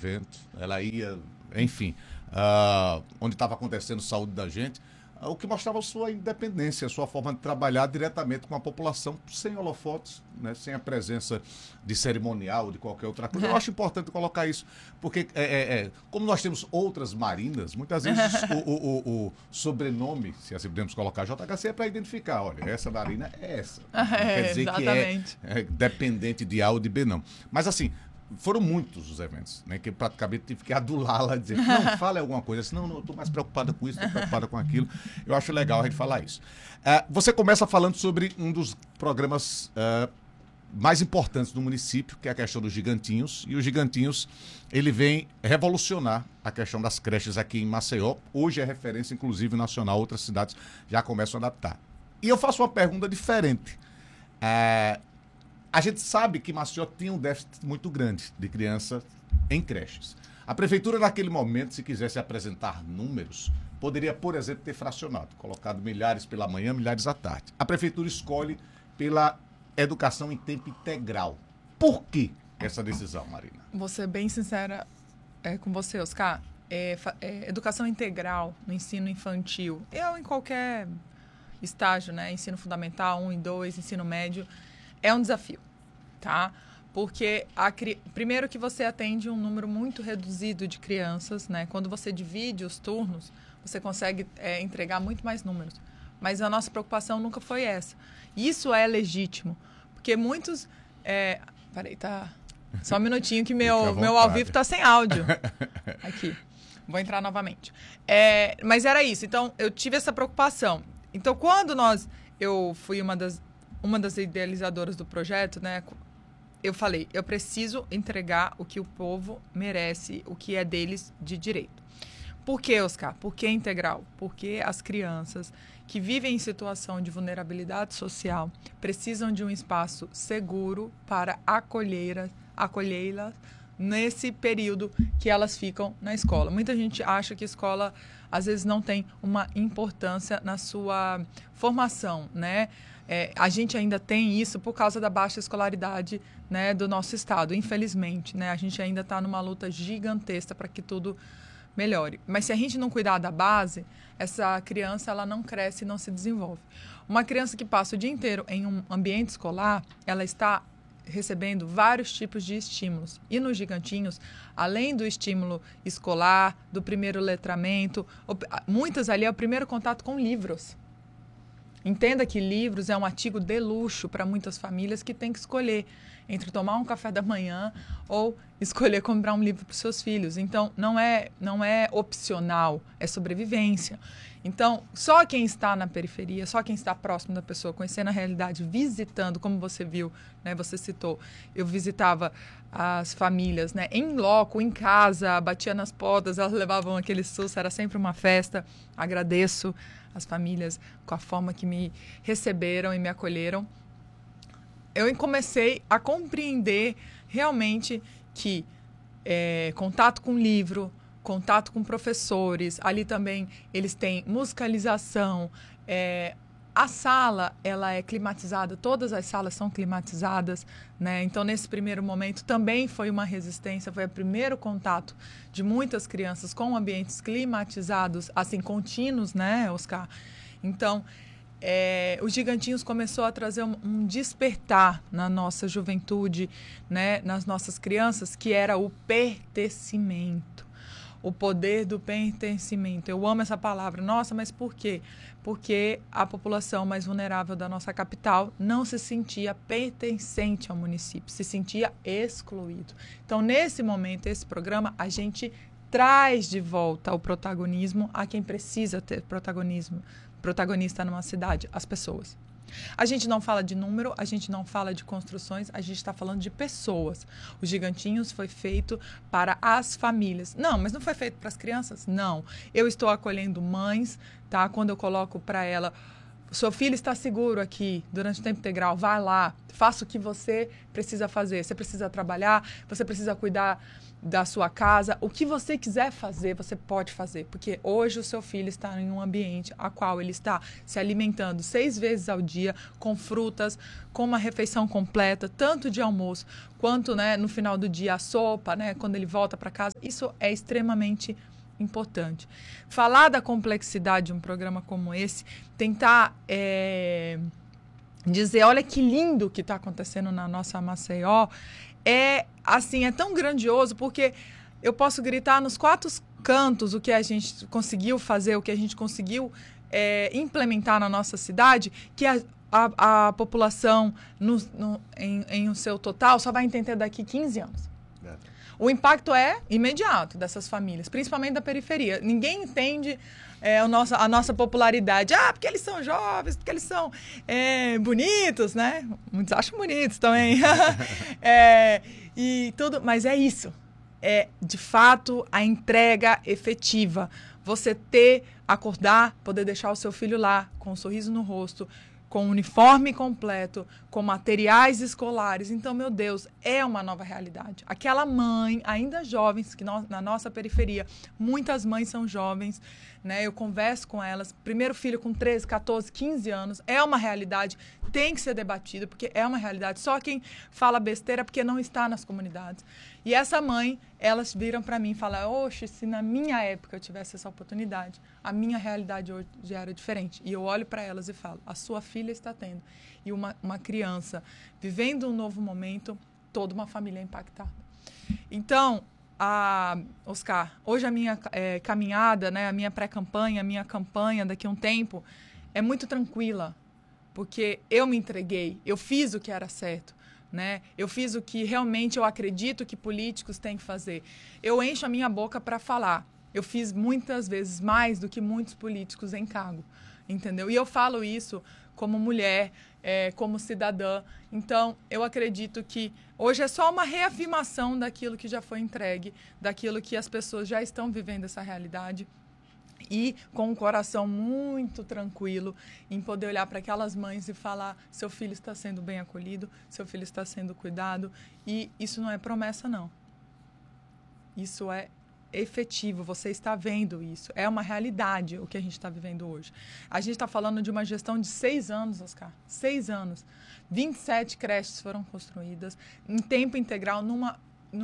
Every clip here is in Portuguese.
evento, ela ia, enfim, onde estava acontecendo saúde da gente, o que mostrava a sua independência, a sua forma de trabalhar diretamente com a população, sem holofotes, né, sem a presença de cerimonial, de qualquer outra coisa. Eu acho importante colocar isso, porque como nós temos outras marinas, muitas vezes o sobrenome, se assim podemos colocar, JHC, é para identificar, olha, essa marina é essa. Não quer dizer exatamente. que é dependente de A ou de B, não. Mas assim, foram muitos os eventos, né? Que praticamente tive que adulá-la, dizer, não, fala alguma coisa, assim, não, eu estou mais preocupada com isso, estou preocupada com aquilo. Eu acho legal a gente falar isso. Você começa falando sobre um dos programas mais importantes do município, que é a questão dos gigantinhos, e os gigantinhos, ele vem revolucionar a questão das creches aqui em Maceió. Hoje é referência, inclusive, nacional, outras cidades já começam a adaptar. E eu faço uma pergunta diferente. A gente sabe que Maceió tinha um déficit muito grande de crianças em creches. A prefeitura, naquele momento, se quisesse apresentar números, poderia, por exemplo, ter fracionado, colocado milhares pela manhã, milhares à tarde. A prefeitura escolhe pela educação em tempo integral. Por que essa decisão, Marina? Vou ser bem sincera com você, Oscar. Educação integral no ensino infantil, em qualquer estágio, né? Ensino fundamental, 1 e 2, ensino médio, é um desafio, tá? Porque, primeiro que você atende um número muito reduzido de crianças, né? Quando você divide os turnos, você consegue entregar muito mais números. Mas a nossa preocupação nunca foi essa. Isso é legítimo, porque muitos... Peraí, tá... Só um minutinho que meu ao vivo tá sem áudio. Aqui. Vou entrar novamente. Mas era isso. Então, eu tive essa preocupação. Então, quando eu fui uma das idealizadoras do projeto, né? Eu falei, eu preciso entregar o que o povo merece, o que é deles de direito. Por que, Oscar? Por que integral? Porque as crianças que vivem em situação de vulnerabilidade social precisam de um espaço seguro para acolhê-las nesse período que elas ficam na escola. Muita gente acha que a escola, às vezes, não tem uma importância na sua formação, né? A gente ainda tem isso por causa da baixa escolaridade, né, do nosso estado, infelizmente, né? A gente ainda está numa luta gigantesca para que tudo melhore. Mas se a gente não cuidar da base, essa criança ela não cresce e não se desenvolve. Uma criança que passa o dia inteiro em um ambiente escolar, ela está recebendo vários tipos de estímulos. E nos gigantinhos, além do estímulo escolar, do primeiro letramento, muitas ali é o primeiro contato com livros. Entenda que livros é um artigo de luxo para muitas famílias que têm que escolher entre tomar um café da manhã ou escolher comprar um livro para os seus filhos. Então, não é opcional, é sobrevivência. Então, só quem está na periferia, só quem está próximo da pessoa, conhecendo a realidade, visitando, como você viu, né, você citou, eu visitava as famílias, né, em loco, em casa, batia nas portas, elas levavam aquele susto, era sempre uma festa. Agradeço as famílias com a forma que me receberam e me acolheram. Eu comecei a compreender realmente que contato com livro, contato com professores, ali também eles têm musicalização, a sala ela é climatizada, todas as salas são climatizadas, né? Então nesse primeiro momento também foi uma resistência, foi o primeiro contato de muitas crianças com ambientes climatizados, assim, contínuos, né, Oscar? Então os gigantinhos começou a trazer um despertar na nossa juventude, né, nas nossas crianças, que era o pertencimento. O poder do pertencimento. Eu amo essa palavra. Nossa, mas por quê? Porque a população mais vulnerável da nossa capital não se sentia pertencente ao município, se sentia excluído. Então, nesse momento, esse programa, a gente traz de volta o protagonismo a quem precisa ter protagonista numa cidade, as pessoas. A gente não fala de número, a gente não fala de construções, a gente está falando de pessoas. Os gigantinhos foi feito para as famílias. Não, mas não foi feito para as crianças? Não. Eu estou acolhendo mães, tá? Quando eu coloco para ela O seu filho está seguro aqui durante o tempo integral. Vai lá, faça o que você precisa fazer. Você precisa trabalhar, você precisa cuidar da sua casa. O que você quiser fazer, você pode fazer. Porque hoje o seu filho está em um ambiente a qual ele está se alimentando 6 vezes ao dia, com frutas, com uma refeição completa, tanto de almoço quanto, né, no final do dia a sopa, né, quando ele volta para casa. Isso é extremamente importante. Falar da complexidade de um programa como esse, tentar dizer, olha que lindo que está acontecendo na nossa Maceió, é tão grandioso, porque eu posso gritar nos 4 cantos o que a gente conseguiu fazer, o que a gente conseguiu implementar na nossa cidade, que a população em o seu total só vai entender daqui 15 anos. O impacto é imediato dessas famílias, principalmente da periferia. Ninguém entende a nossa popularidade. Porque eles são jovens, porque eles são bonitos, né? Muitos acham bonitos também. E tudo, mas é isso. É, de fato, a entrega efetiva. Você acordar, poder deixar o seu filho lá, com um sorriso no rosto, com uniforme completo, com materiais escolares. Então, meu Deus, é uma nova realidade. Aquela mãe, ainda jovens, que na nossa periferia, muitas mães são jovens, né? Eu converso com elas. Primeiro filho com 13, 14, 15 anos. É uma realidade, tem que ser debatido, porque é uma realidade. Só quem fala besteira porque não está nas comunidades. E essa mãe, elas viram para mim e falam, oxe, se na minha época eu tivesse essa oportunidade, a minha realidade hoje já era diferente. E eu olho para elas e falo, a sua filha está tendo. E uma criança vivendo um novo momento, toda uma família é impactada. Então, Oscar, hoje a minha caminhada, né, a minha pré-campanha, a minha campanha daqui a um tempo é muito tranquila, porque eu me entreguei, eu fiz o que era certo. Né? Eu fiz o que realmente eu acredito que políticos têm que fazer. Eu encho a minha boca para falar. Eu fiz muitas vezes mais do que muitos políticos em cargo, entendeu? E eu falo isso como mulher, como cidadã. Então, eu acredito que hoje é só uma reafirmação daquilo que já foi entregue, daquilo que as pessoas já estão vivendo essa realidade. E com um coração muito tranquilo em poder olhar para aquelas mães e falar, seu filho está sendo bem acolhido, seu filho está sendo cuidado. E isso não é promessa, não. Isso é efetivo, você está vendo isso. É uma realidade o que a gente está vivendo hoje. A gente está falando de uma gestão de 6 anos, Oscar. 6 anos. 27 creches foram construídas em tempo integral, uma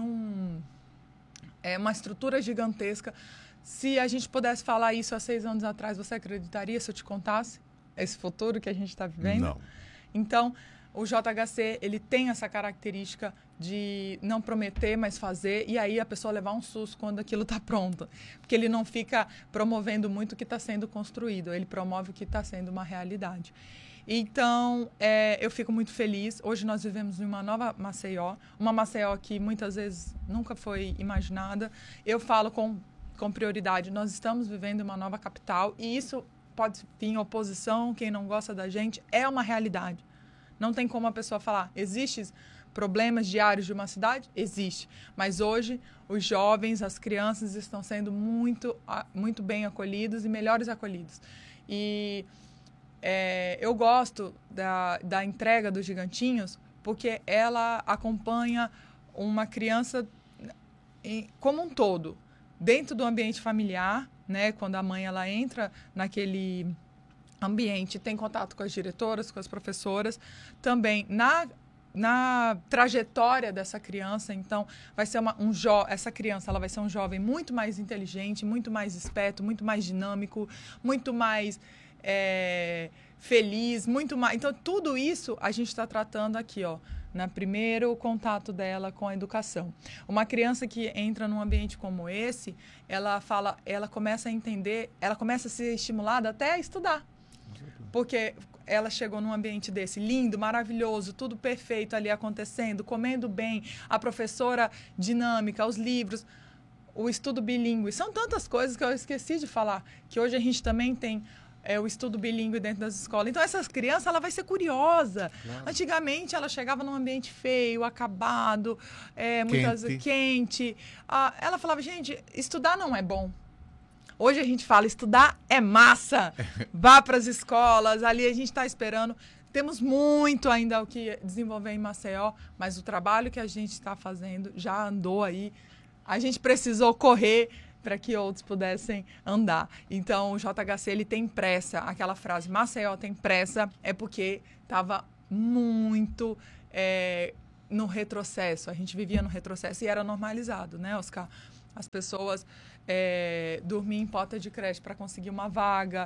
estrutura gigantesca. Se a gente pudesse falar isso há 6 anos atrás, você acreditaria se eu te contasse esse futuro que a gente está vivendo? Não. Então, o JHC, ele tem essa característica de não prometer, mas fazer, e aí a pessoa levar um susto quando aquilo está pronto. Porque ele não fica promovendo muito o que está sendo construído, ele promove o que está sendo uma realidade. Então, eu fico muito feliz. Hoje nós vivemos em uma nova Maceió, uma Maceió que muitas vezes nunca foi imaginada. Eu falo com prioridade, nós estamos vivendo uma nova capital e isso pode vir oposição, quem não gosta da gente, é uma realidade. Não tem como a pessoa falar, existem problemas diários de uma cidade? Existe. Mas hoje, os jovens, as crianças estão sendo muito, muito bem acolhidos e melhores acolhidos. E eu gosto da entrega dos Gigantinhos porque ela acompanha uma criança como um todo. Dentro do ambiente familiar, né, quando a mãe ela entra naquele ambiente, tem contato com as diretoras, com as professoras, também na trajetória dessa criança. Então, vai ser essa criança ela vai ser um jovem muito mais inteligente, muito mais esperto, muito mais dinâmico, muito mais feliz, muito mais. Então, tudo isso a gente está tratando aqui, ó, no primeiro contato dela com a educação. Uma criança que entra num ambiente como esse, ela começa a entender, ela começa a ser estimulada até a estudar. Porque ela chegou num ambiente desse, lindo, maravilhoso, tudo perfeito ali acontecendo, comendo bem, a professora dinâmica, os livros, o estudo bilíngue. São tantas coisas que eu esqueci de falar, que hoje a gente também tem o estudo bilíngue dentro das escolas. Então, essa criança ela vai ser curiosa. Claro. Antigamente, ela chegava num ambiente feio, acabado, muitas vezes quente. Ela falava, gente, estudar não é bom. Hoje a gente fala, estudar é massa. Vá para as escolas, ali a gente está esperando. Temos muito ainda o que desenvolver em Maceió, mas o trabalho que a gente está fazendo já andou aí. A gente precisou correr para que outros pudessem andar. Então, o JHC, ele tem pressa. Aquela frase, Maceió tem pressa, é porque estava muito no retrocesso. A gente vivia no retrocesso e era normalizado, né, Oscar? As pessoas dormiam em porta de creche para conseguir uma vaga,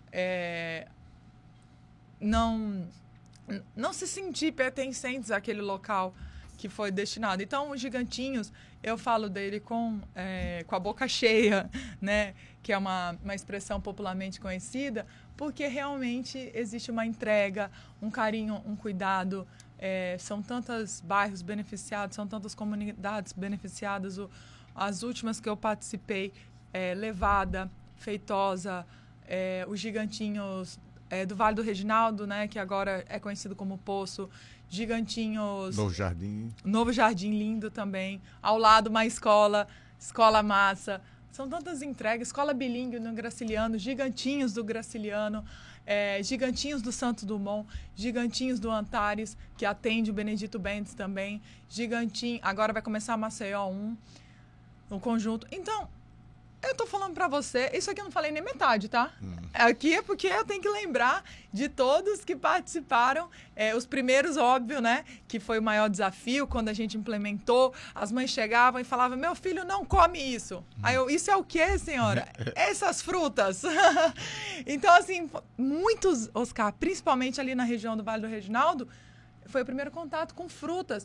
não se sentir pertencentes àquele local que foi destinado. Então, os gigantinhos, eu falo dele com a boca cheia, né? Que é uma expressão popularmente conhecida, porque realmente existe uma entrega, um carinho, um cuidado. São tantos bairros beneficiados, são tantas comunidades beneficiadas. As últimas que eu participei, Levada, Feitosa, os gigantinhos do Vale do Reginaldo, né, que agora é conhecido como Poço, gigantinhos... Novo Jardim lindo também. Ao lado uma escola massa. São tantas entregas. Escola bilíngue no Graciliano, gigantinhos do Graciliano, gigantinhos do Santos Dumont, gigantinhos do Antares, que atende o Benedito Bentes também. Agora vai começar a Maceió 1, no conjunto. Então, eu tô falando pra você, isso aqui eu não falei nem metade, tá? Aqui é porque eu tenho que lembrar de todos que participaram. Os primeiros, óbvio, né? Que foi o maior desafio, quando a gente implementou, as mães chegavam e falavam, meu filho não come isso. Aí isso é o quê, senhora? Essas frutas. Então, assim, muitos, Oscar, principalmente ali na região do Vale do Reginaldo, foi o primeiro contato com frutas.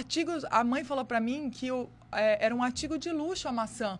A mãe falou pra mim que era um artigo de luxo a maçã.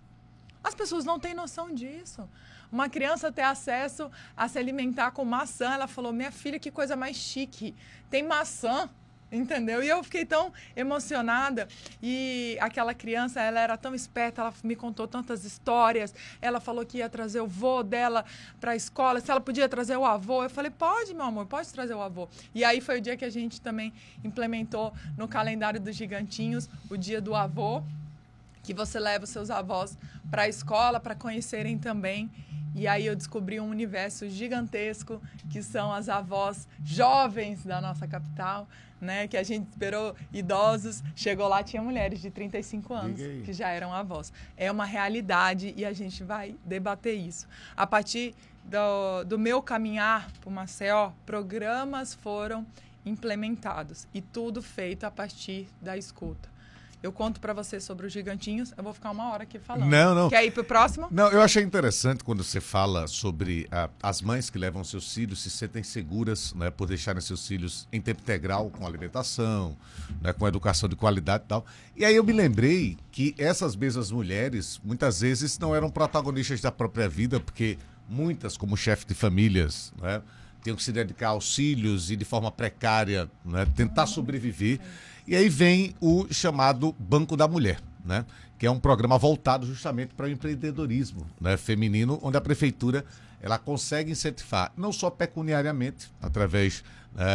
As pessoas não têm noção disso. Uma criança ter acesso a se alimentar com maçã, ela falou, minha filha, que coisa mais chique, tem maçã, entendeu? E eu fiquei tão emocionada. E aquela criança, ela era tão esperta, ela me contou tantas histórias. Ela falou que ia trazer o vô dela para a escola, se ela podia trazer o avô. Eu falei, pode, meu amor, pode trazer o avô. E aí foi o dia que a gente também implementou no calendário dos gigantinhos, o dia do avô, que você leva os seus avós para a escola para conhecerem também. E aí eu descobri um universo gigantesco, que são as avós jovens da nossa capital, né? Que a gente esperou idosos, chegou lá, tinha mulheres de 35 anos que já eram avós. É uma realidade e a gente vai debater isso. A partir do meu caminhar para o Maceió, programas foram implementados e tudo feito a partir da escuta. Eu conto para você sobre os gigantinhos, eu vou ficar uma hora aqui falando. Não. Quer ir pro próximo? Não, eu achei interessante quando você fala sobre as mães que levam seus filhos se sentem seguras, né, por deixarem seus filhos em tempo integral com alimentação, né, com educação de qualidade e tal. E aí eu me lembrei que essas mesmas mulheres, muitas vezes, não eram protagonistas da própria vida, porque muitas, como chefe de famílias, né, tinham que se dedicar aos filhos e de forma precária, né, tentar sobreviver. E aí vem o chamado Banco da Mulher, né? Que é um programa voltado justamente para o empreendedorismo, né, feminino, onde a prefeitura ela consegue incentivar, não só pecuniariamente, através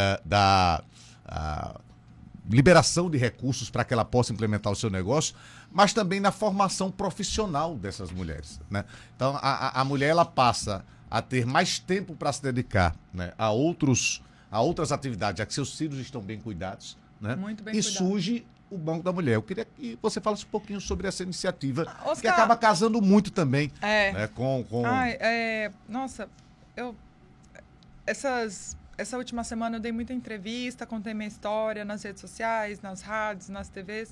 da liberação de recursos para que ela possa implementar o seu negócio, mas também na formação profissional dessas mulheres, né? Então, a mulher ela passa a ter mais tempo para se dedicar, né, a outras atividades, já que seus filhos estão bem cuidados, né? Muito bem e cuidado. Surge o Banco da Mulher. Eu queria que você falasse um pouquinho sobre essa iniciativa, Oscar, que acaba casando muito também, né, com... Nossa, essa última semana eu dei muita entrevista, contei minha história nas redes sociais, nas rádios, nas TVs.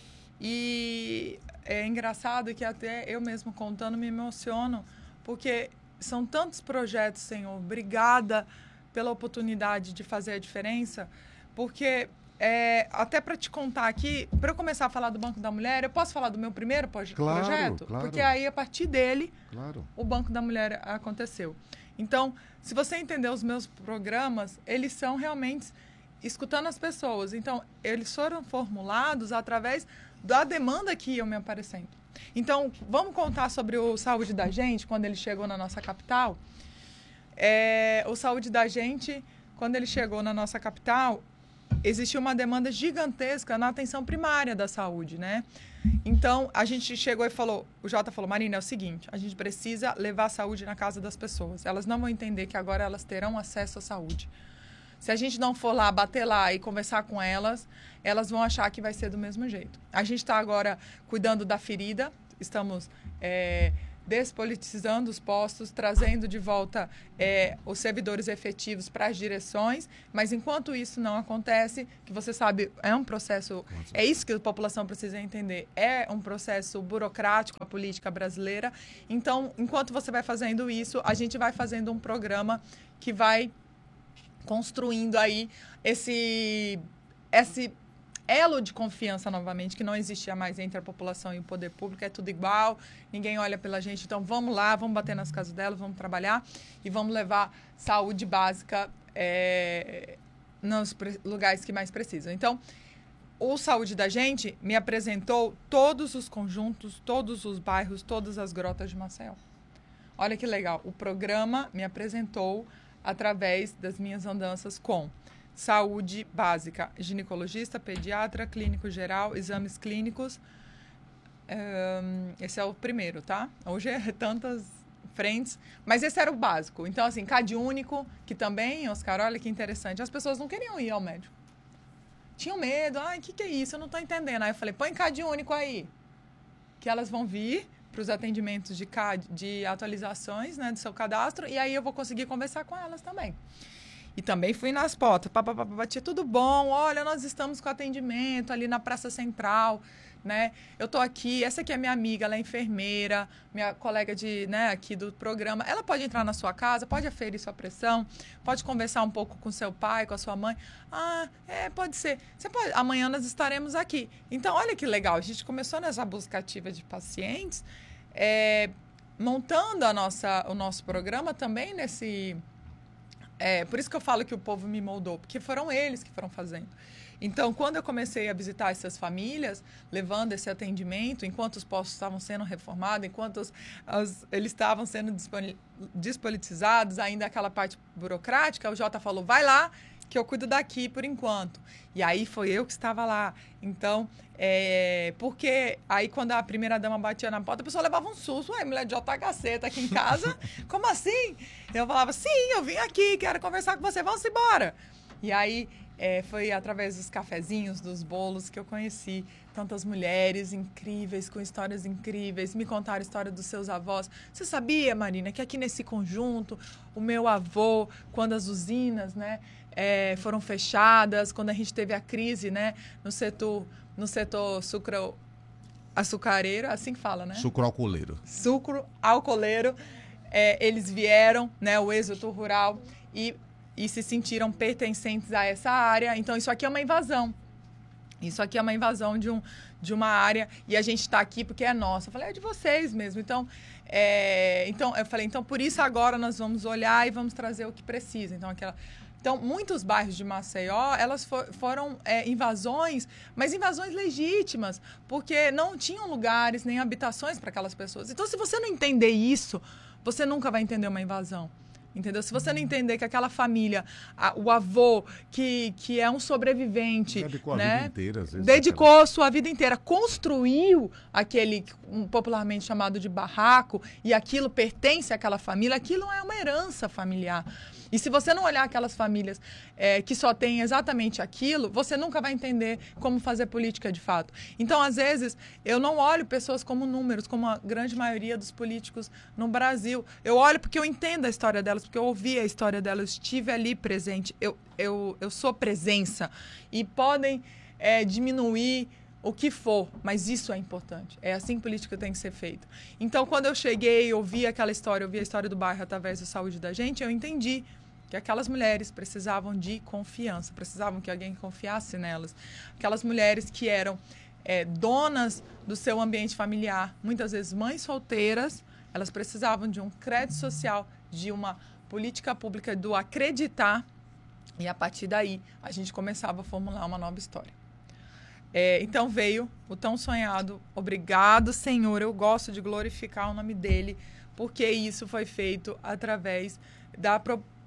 E é engraçado que até eu mesmo contando me emociono, porque são tantos projetos, Senhor. Obrigada pela oportunidade de fazer a diferença, porque... até para te contar aqui, para eu começar a falar do Banco da Mulher, eu posso falar do meu primeiro projeto? Claro. Porque aí, a partir dele, Claro. o Banco da Mulher aconteceu. Então, se você entender os meus programas, eles são realmente escutando as pessoas. Então, eles foram formulados através da demanda que iam me aparecendo. Então, vamos contar sobre o Saúde da Gente, quando ele chegou na nossa capital. O Saúde da Gente, quando ele chegou na nossa capital... existiu uma demanda gigantesca na atenção primária da saúde, né? Então, a gente chegou e falou, o Jota falou, Marina, é o seguinte, a gente precisa levar a saúde na casa das pessoas. Elas não vão entender que agora elas terão acesso à saúde. Se a gente não for lá, bater lá e conversar com elas, elas vão achar que vai ser do mesmo jeito. A gente está agora cuidando da ferida, estamos despolitizando os postos, trazendo de volta os servidores efetivos para as direções, mas enquanto isso não acontece, que você sabe, é um processo, é isso que a população precisa entender, é um processo burocrático, a política brasileira. Então, enquanto você vai fazendo isso, a gente vai fazendo um programa que vai construindo aí esse elo de confiança novamente, que não existia mais entre a população e o poder público, é tudo igual, ninguém olha pela gente, então vamos lá, vamos bater nas casas delas, vamos trabalhar e vamos levar saúde básica nos lugares que mais precisam. Então, o Saúde da Gente me apresentou todos os conjuntos, todos os bairros, todas as grotas de Maceió. Olha que legal, o programa me apresentou através das minhas andanças com saúde básica, ginecologista, pediatra, clínico geral, exames clínicos. Esse é o primeiro, tá? Hoje é tantas frentes, mas esse era o básico. Então, assim, CAD único, que também, Oscar, olha que interessante, as pessoas não queriam ir ao médico. Tinham medo, o que é isso? Eu não estou entendendo. Aí eu falei, põe CAD único aí, que elas vão vir para os atendimentos de CAD, de atualizações, né, do seu cadastro, e aí eu vou conseguir conversar com elas também. E também fui nas portas, batia tudo bom, olha, nós estamos com atendimento ali na Praça Central, né? Eu estou aqui, essa aqui é minha amiga, ela é enfermeira, minha colega aqui do programa. Ela pode entrar na sua casa, pode aferir sua pressão, pode conversar um pouco com seu pai, com a sua mãe. Pode ser. Você pode, amanhã nós estaremos aqui. Então, olha que legal, a gente começou nessa busca ativa de pacientes, montando o nosso programa também nesse... por isso que eu falo que o povo me moldou, porque foram eles que foram fazendo. Então, quando eu comecei a visitar essas famílias, levando esse atendimento, enquanto os postos estavam sendo reformados, enquanto eles estavam sendo despolitizados, ainda aquela parte burocrática, o Jota falou, vai lá, que eu cuido daqui por enquanto. E aí foi eu que estava lá. Então, porque aí quando a primeira-dama batia na porta, a pessoa levava um susto. Ué, mulher de JHC, tá aqui em casa? Como assim? Eu falava, sim, eu vim aqui, quero conversar com você, vamos embora. E aí foi através dos cafezinhos, dos bolos, que eu conheci tantas mulheres incríveis, com histórias incríveis, me contaram a história dos seus avós. Você sabia, Marina, que aqui nesse conjunto, o meu avô, quando as usinas, né, foram fechadas, quando a gente teve a crise, né, no setor açucareiro, assim que fala, né? Sucro alcooleiro. Eles vieram, né, o êxodo rural, e se sentiram pertencentes a essa área. Então, isso aqui é uma invasão. Isso aqui é uma invasão de uma área, e a gente está aqui porque é nossa. Eu falei, é de vocês mesmo. Então, eu falei, então, por isso agora nós vamos olhar e vamos trazer o que precisa. Então, muitos bairros de Maceió, elas foram invasões, mas invasões legítimas, porque não tinham lugares nem habitações para aquelas pessoas. Então, se você não entender isso, você nunca vai entender uma invasão. Entendeu? Se você não entender que aquela família, o avô, que é um sobrevivente, dedicou, né, a vida inteira, às vezes, dedicou sua vida inteira, construiu aquele popularmente chamado de barraco, e aquilo pertence àquela família, aquilo é uma herança familiar. E se você não olhar aquelas famílias que só têm exatamente aquilo, você nunca vai entender como fazer política de fato. Então, às vezes, eu não olho pessoas como números, como a grande maioria dos políticos no Brasil. Eu olho porque eu entendo a história delas, porque eu ouvi a história delas, eu estive ali presente, eu sou presença. E podem diminuir o que for, mas isso é importante. É assim que política tem que ser feita. Então, quando eu cheguei, eu vi aquela história, eu vi a história do bairro através da Saúde da Gente, eu entendi que aquelas mulheres precisavam de confiança, precisavam que alguém confiasse nelas. Aquelas mulheres que eram donas do seu ambiente familiar, muitas vezes mães solteiras, elas precisavam de um crédito social, de uma política pública, do acreditar, e a partir daí a gente começava a formular uma nova história. Então veio o tão sonhado, obrigado, Senhor, eu gosto de glorificar o nome dele, porque isso foi feito através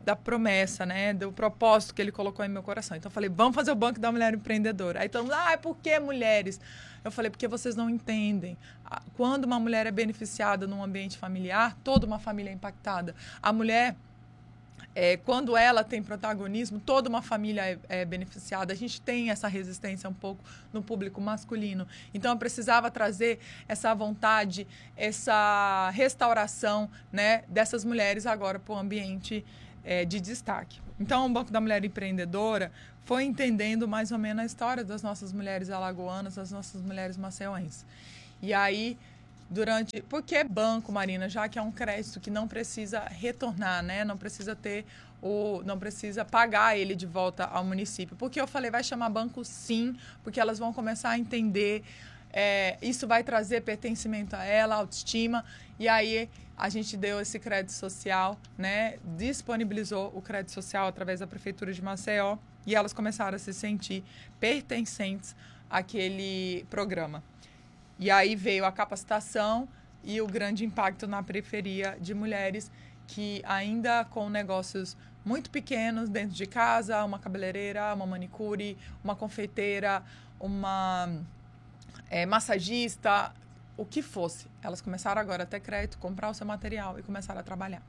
da promessa, né? Do propósito que ele colocou em meu coração. Então, eu falei, vamos fazer o Banco da Mulher Empreendedora. Aí todo mundo, por que mulheres? Eu falei, porque vocês não entendem. Quando uma mulher é beneficiada num ambiente familiar, toda uma família é impactada. A mulher... quando ela tem protagonismo, toda uma família é beneficiada. A gente tem essa resistência um pouco no público masculino. Então, eu precisava trazer essa vontade, essa restauração, né, dessas mulheres agora para o ambiente de destaque. Então, o Banco da Mulher Empreendedora foi entendendo mais ou menos a história das nossas mulheres alagoanas, das nossas mulheres maceioenses. E aí... Por que banco, Marina? Já que é um crédito que não precisa retornar, né? Não precisa pagar ele de volta ao município. Porque eu falei, vai chamar banco sim, porque elas vão começar a entender, isso vai trazer pertencimento a ela, autoestima, e aí a gente deu esse crédito social, né? Disponibilizou o crédito social através da Prefeitura de Maceió, e elas começaram a se sentir pertencentes àquele programa. E aí veio a capacitação e o grande impacto na periferia de mulheres que ainda com negócios muito pequenos dentro de casa, uma cabeleireira, uma manicure, uma confeiteira, uma massagista, o que fosse. Elas começaram agora a ter crédito, comprar o seu material e começaram a trabalhar.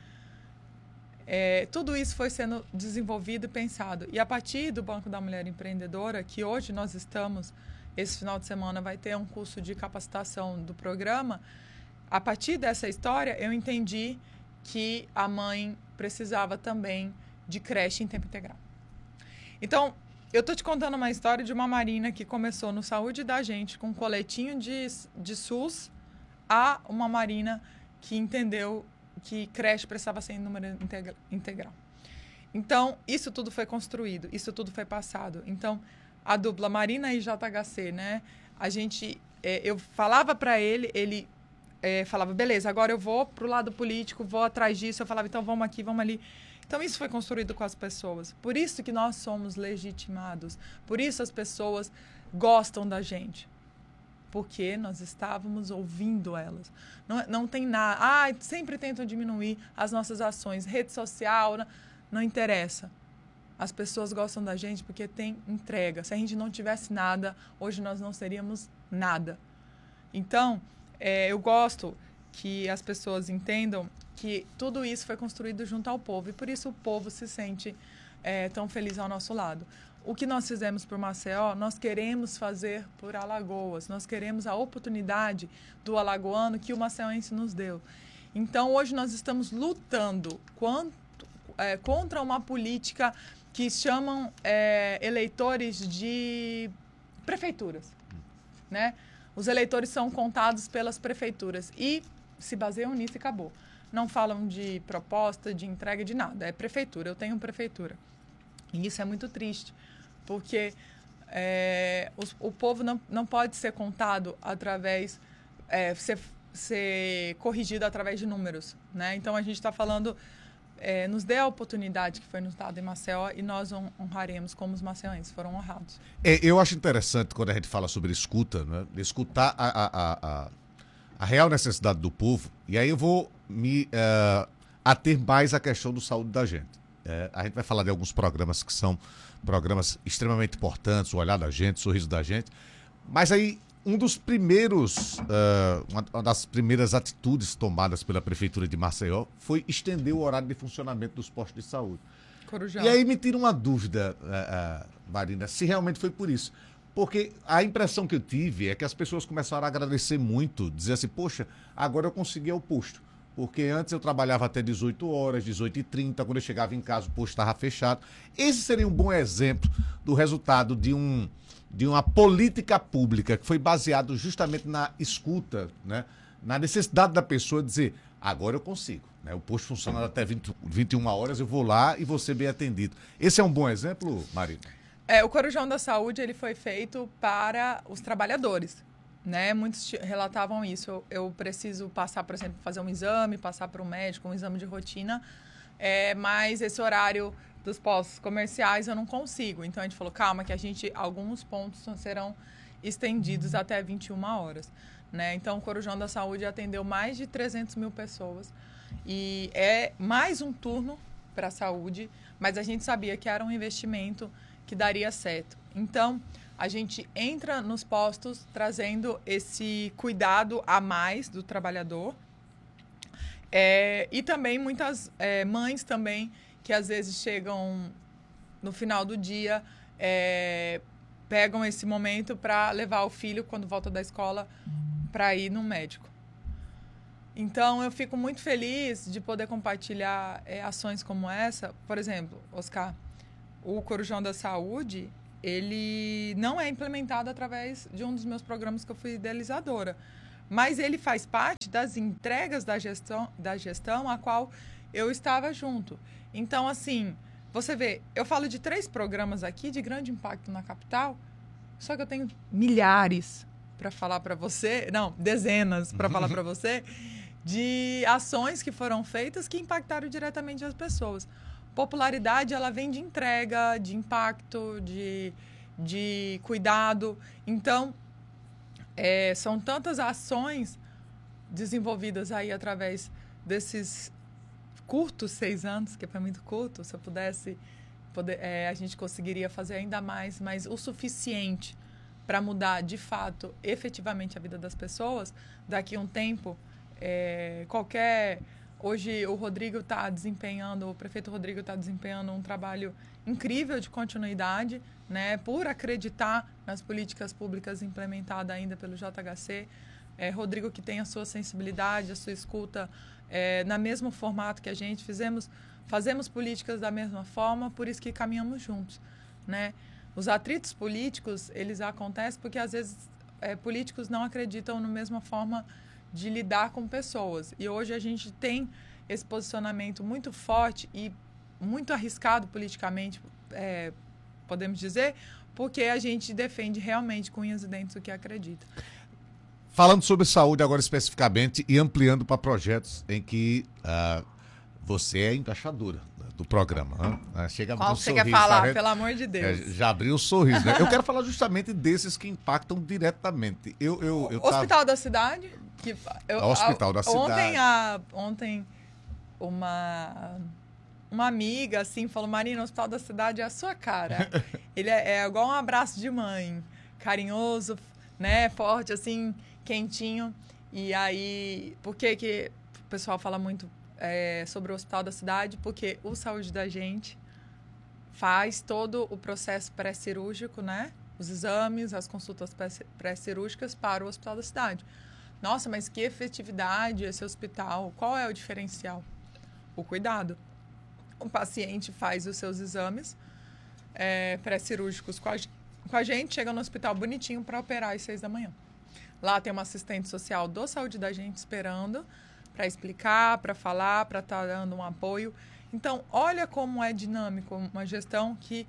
Tudo isso foi sendo desenvolvido e pensado. E a partir do Banco da Mulher Empreendedora, que hoje nós estamos... Esse final de semana vai ter um curso de capacitação do programa. A partir dessa história, eu entendi que a mãe precisava também de creche em tempo integral. Então, eu estou te contando uma história de uma Marina que começou no Saúde da Gente com um coletinho de SUS a uma Marina que entendeu que creche precisava ser em número integral. Então, isso tudo foi construído, isso tudo foi passado. Então, a dupla Marina e JHC, né? Eu falava para ele falava, beleza, agora eu vou pro lado político, vou atrás disso. Eu falava, então vamos aqui, vamos ali. Então, isso foi construído com as pessoas. Por isso que nós somos legitimados. Por isso as pessoas gostam da gente. Porque nós estávamos ouvindo elas. Não tem nada. Sempre tentam diminuir as nossas ações. Rede social, não interessa. As pessoas gostam da gente porque tem entrega. Se a gente não tivesse nada, hoje nós não seríamos nada. Então, eu gosto que as pessoas entendam que tudo isso foi construído junto ao povo. E por isso o povo se sente tão feliz ao nosso lado. O que nós fizemos por Maceió, nós queremos fazer por Alagoas. Nós queremos a oportunidade do alagoano que o maceioense nos deu. Então, hoje nós estamos lutando contra uma política que chamam eleitores de prefeituras, né? Os eleitores são contados pelas prefeituras e se baseiam nisso e acabou. Não falam de proposta, de entrega, de nada. É prefeitura, eu tenho prefeitura. E isso é muito triste, porque o povo não pode ser contado através, ser corrigido através de números, né? Então, a gente está falando... nos dê a oportunidade que foi nos dada em Maceió e nós honraremos como os maceioenses foram honrados. Eu acho interessante quando a gente fala sobre escuta, né? Escutar a real necessidade do povo, e aí eu vou me ater mais à questão do saúde da gente. A gente vai falar de alguns programas que são programas extremamente importantes, o olhar da gente, o sorriso da gente, mas aí uma das primeiras atitudes tomadas pela Prefeitura de Maceió foi estender o horário de funcionamento dos postos de saúde. Corujão. E aí me tira uma dúvida, Marina, se realmente foi por isso. Porque a impressão que eu tive é que as pessoas começaram a agradecer muito, dizer assim, poxa, agora eu consegui o posto. Porque antes eu trabalhava até 18 horas, 18h30, quando eu chegava em casa o posto estava fechado. Esse seria um bom exemplo do resultado de uma política pública que foi baseado justamente na escuta, né? Na necessidade da pessoa dizer, agora eu consigo, né? O posto funcionando até 21 horas, eu vou lá e vou ser bem atendido. Esse é um bom exemplo, Marina? O Corujão da Saúde ele foi feito para os trabalhadores, né? Muitos relatavam isso. Eu preciso passar, por exemplo, fazer um exame, passar para um médico, um exame de rotina, mas esse horário dos postos comerciais eu não consigo. Então, a gente falou, calma, que alguns pontos serão estendidos até 21 horas. Né? Então, o Corujão da Saúde atendeu mais de 300 mil pessoas. E é mais um turno para a saúde, mas a gente sabia que era um investimento que daria certo. Então, a gente entra nos postos trazendo esse cuidado a mais do trabalhador. E também muitas mães também que às vezes chegam no final do dia, pegam esse momento para levar o filho quando volta da escola para ir no médico. Então, eu fico muito feliz de poder compartilhar ações como essa. Por exemplo, Oscar, o Corujão da Saúde, ele não é implementado através de um dos meus programas que eu fui idealizadora, mas ele faz parte das entregas da gestão a qual eu estava junto. Então, assim, você vê, eu falo de 3 programas aqui de grande impacto na capital, só que eu tenho milhares para falar para você, não, dezenas para falar para você, de ações que foram feitas que impactaram diretamente as pessoas. Popularidade, ela vem de entrega, de impacto, de cuidado. Então, são tantas ações desenvolvidas aí através desses curtos 6 anos, que foi muito curto. Se eu pudesse, a gente conseguiria fazer ainda mais, mas o suficiente para mudar, de fato, efetivamente a vida das pessoas. Daqui a um tempo, Hoje o Rodrigo está desempenhando, o prefeito Rodrigo está desempenhando um trabalho incrível de continuidade, né, por acreditar nas políticas públicas implementadas ainda pelo JHC. Rodrigo, que tem a sua sensibilidade, a sua escuta, no mesmo formato que a gente, fazemos políticas da mesma forma, por isso que caminhamos juntos, né? Os atritos políticos, eles acontecem porque às vezes políticos não acreditam na mesma forma de lidar com pessoas. E hoje a gente tem esse posicionamento muito forte e muito arriscado politicamente, podemos dizer, porque a gente defende realmente com unhas e dentes o que acredita. Falando sobre saúde agora especificamente e ampliando para projetos em que você é embaixadora do programa. Né? Chega a Qual abrir você sorriso, quer falar, tá, pelo amor de Deus? Já abriu o sorriso, né? Eu quero falar justamente desses que impactam diretamente. Hospital da Cidade. Hospital da Cidade. Ontem uma amiga assim falou: Marina, o Hospital da Cidade é a sua cara. Ele é igual um abraço de mãe, carinhoso, né, forte, assim, quentinho. E aí, por que o pessoal fala muito sobre o Hospital da Cidade? Porque o Saúde da Gente faz todo o processo pré-cirúrgico, né? Os exames, as consultas pré-cirúrgicas para o Hospital da Cidade. Nossa, mas que efetividade esse hospital? Qual é o diferencial? O cuidado. O paciente faz os seus exames pré-cirúrgicos com a gente, chega no hospital bonitinho para operar às 6 da manhã. Lá tem uma assistente social do Saúde da Gente esperando para explicar, para falar, para estar dando um apoio. Então, olha como é dinâmico uma gestão que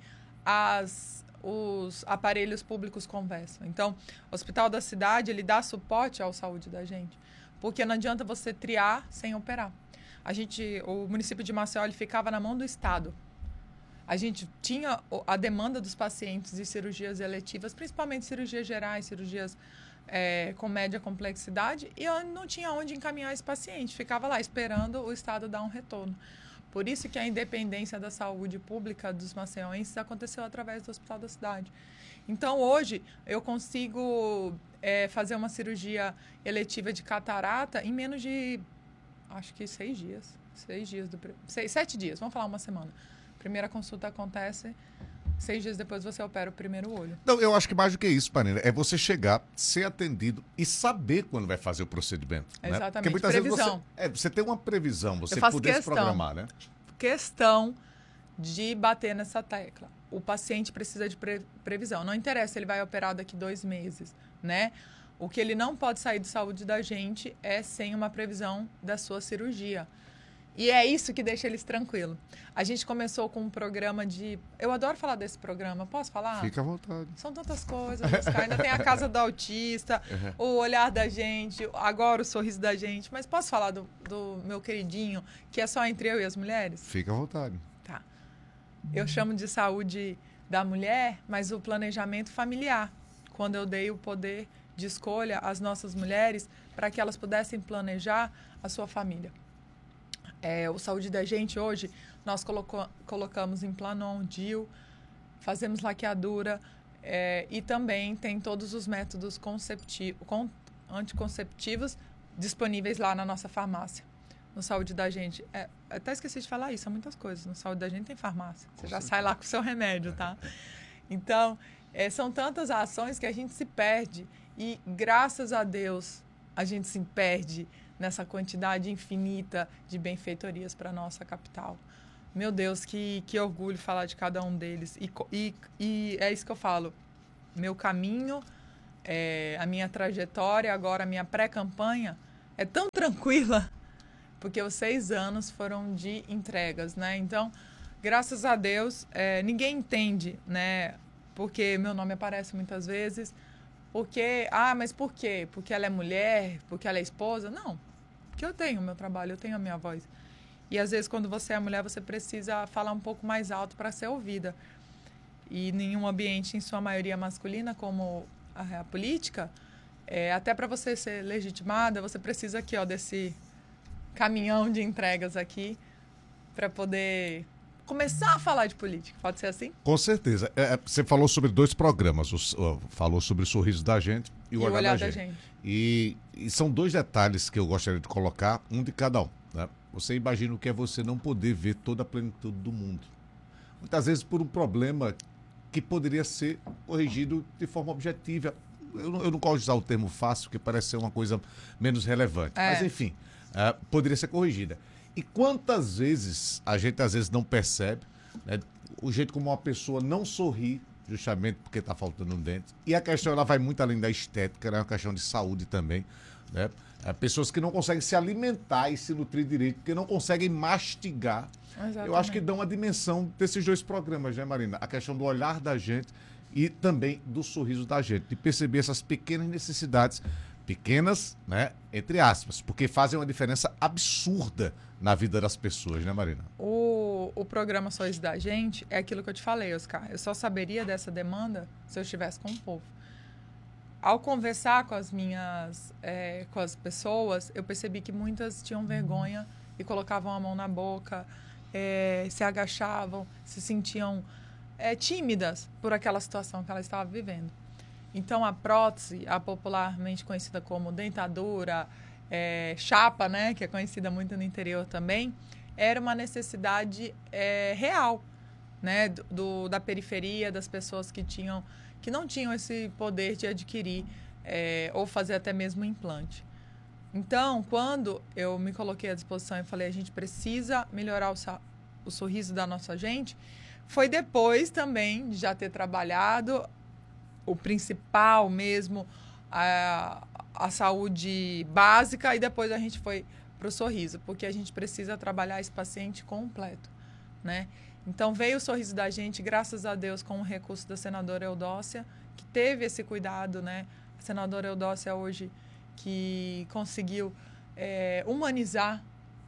os aparelhos públicos conversam. Então, o Hospital da Cidade, ele dá suporte à saúde da gente, porque não adianta você triar sem operar. O município de Maceió, ele ficava na mão do Estado. A gente tinha a demanda dos pacientes de cirurgias eletivas, principalmente cirurgias gerais, cirurgias com média complexidade, e eu não tinha onde encaminhar esse paciente. Ficava lá esperando o Estado dar um retorno. Por isso que a independência da saúde pública dos maceioenses aconteceu através do Hospital da Cidade. Então, hoje, eu consigo fazer uma cirurgia eletiva de catarata em menos de, acho que 6 dias. 7 dias, vamos falar uma semana. Primeira consulta acontece, 6 dias depois você opera o primeiro olho. Não, eu acho que mais do que isso, Marina, é você chegar, ser atendido e saber quando vai fazer o procedimento. Exatamente, né? Porque muitas previsão. vezes você tem uma previsão, você poder se programar, né? Questão de bater nessa tecla. O paciente precisa de previsão. Não interessa, ele vai operar daqui 2 meses, né? O que ele não pode sair de saúde da gente é sem uma previsão da sua cirurgia. E é isso que deixa eles tranquilos. A gente começou com um programa de... Eu adoro falar desse programa. Posso falar? Fica à vontade. São tantas coisas, Oscar. Ainda tem a Casa do Autista, o olhar da gente, agora o sorriso da gente. Mas posso falar do meu queridinho, que é só entre eu e as mulheres? Fica à vontade. Tá. Eu chamo de saúde da mulher, mas o planejamento familiar. Quando eu dei o poder de escolha às nossas mulheres para que elas pudessem planejar a sua família. O Saúde da Gente hoje, nós colocamos Implanon, DIU, fazemos laqueadura e também tem todos os métodos anticonceptivos disponíveis lá na nossa farmácia. No Saúde da Gente, até esqueci de falar isso, são muitas coisas. No Saúde da Gente tem farmácia, você já sai lá com o seu remédio, tá? Então, são tantas ações que a gente se perde e, graças a Deus, a gente se perde nessa quantidade infinita de benfeitorias para a nossa capital. Meu Deus, que orgulho falar de cada um deles. E é isso que eu falo. Meu caminho, a minha trajetória, agora a minha pré-campanha, é tão tranquila, porque os 6 anos foram de entregas, né? Então, graças a Deus, ninguém entende, né? Porque meu nome aparece muitas vezes. Mas por quê? Porque ela é mulher? Porque ela é esposa? Não. Porque eu tenho o meu trabalho, eu tenho a minha voz. E às vezes, quando você é mulher, você precisa falar um pouco mais alto para ser ouvida. E em um ambiente, em sua maioria masculina, como a política, até para você ser legitimada, você precisa aqui, desse caminhão de entregas aqui para poder começar a falar de política. Pode ser assim? Com certeza. Você falou sobre 2 programas. Falou sobre o Sorriso da Gente e o Olhar da Gente. E são 2 detalhes que eu gostaria de colocar, um de cada um. Né? Você imagina o que é você não poder ver toda a plenitude do mundo. Muitas vezes por um problema que poderia ser corrigido de forma objetiva. Eu não gosto de usar o termo fácil, porque parece ser uma coisa menos relevante. Mas, enfim, poderia ser corrigida. E quantas vezes a gente, às vezes, não percebe, né, o jeito como uma pessoa não sorri, justamente porque está faltando um dente. E a questão ela vai muito além da estética, é uma questão de saúde também. Né? Pessoas que não conseguem se alimentar e se nutrir direito, porque não conseguem mastigar. Exatamente. Eu acho que dão a dimensão desses 2 programas, né, Marina? A questão do olhar da gente e também do sorriso da gente, de perceber essas pequenas necessidades, pequenas, né, entre aspas, porque fazem uma diferença absurda na vida das pessoas, né, Marina? O programa Sorriso da Gente é aquilo que eu te falei, Oscar. Eu só saberia dessa demanda se eu estivesse com o povo. Ao conversar com com as pessoas, eu percebi que muitas tinham vergonha e colocavam a mão na boca, se agachavam, se sentiam tímidas por aquela situação que ela estava vivendo. Então, a prótese, a popularmente conhecida como dentadura, chapa, né, que é conhecida muito no interior também, era uma necessidade real, né, da periferia, das pessoas que não tinham esse poder de adquirir ou fazer até mesmo um implante. Então, quando eu me coloquei à disposição e falei, a gente precisa melhorar o sorriso da nossa gente, foi depois também de já ter trabalhado o principal mesmo, a saúde básica, e depois a gente foi para o sorriso, porque a gente precisa trabalhar esse paciente completo, né? Então, veio o Sorriso da Gente, graças a Deus, com o recurso da senadora Eudócia, que teve esse cuidado, né? A senadora Eudócia hoje que conseguiu humanizar